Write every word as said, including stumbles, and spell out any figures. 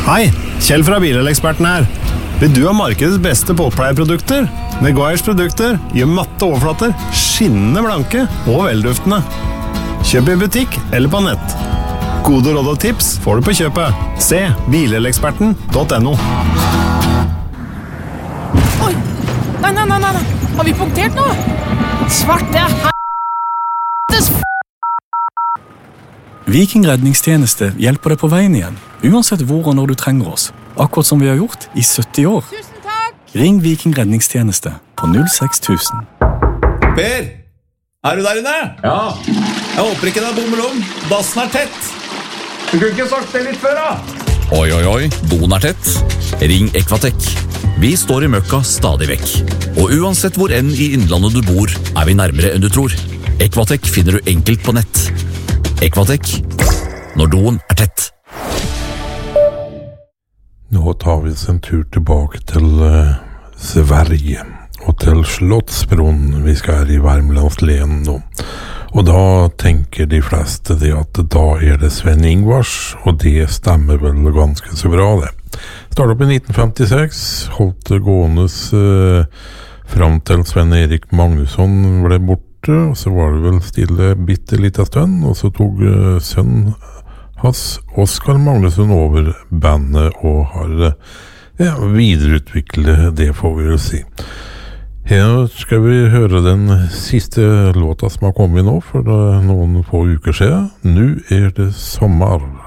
Hei, Kjell fra Bileleksperten her. Vil du ha markedets beste båtpleieprodukter? Meguiars produkter gjør matte overflater skinnende blanke og velduftende. Kjøp i butikk eller på nett. Gode råd og tips får du på kjøpet. Se bileleksperten punktum no. Oi! Nei, nei, nei, nei! Har vi punktert nå? Svarte helvetes f***! Viking redningstjeneste hjelper deg på veien igjen, uansett hvor og når du trenger oss. Akkurat som vi har gjort i sytti år. Tusen takk! Ring Viking redningstjeneste på null seks tusen. Per, er du der inne? Ja, Jeg håper ikke det er bommel om. Dassen er tett. du kunne ikke sagt det litt før da. Oi, oi, oi, doen er tett. Ring Equatec. Vi står i møkka stadig vekk. Og uansett hvor enn i innlandet du bor, er vi nærmere enn du tror. Equatec finner du enkelt på nett. Equatec, når doen er tett. Nå tar vi oss en tur tilbake til uh, Sverige, og til Slottsbron. Vi skal her i Värmlandslän nå. Og da tenker de fleste det at da er det Sven Ingvars, og det stemmer vel ganske så bra det. Startet opp i nitten femtiseks, holdt det gåendes uh, fram til Sven Erik Magnusson ble borte, og så var det vel stille bitte litt av stund, og så tog uh, sønnen hans Oskar Magnusson over bandet og har ja, videreutviklet det, får vi vel si. Her skal vi høre den siste låta som har kommet nå for noen få uker siden. Nå er det sommer.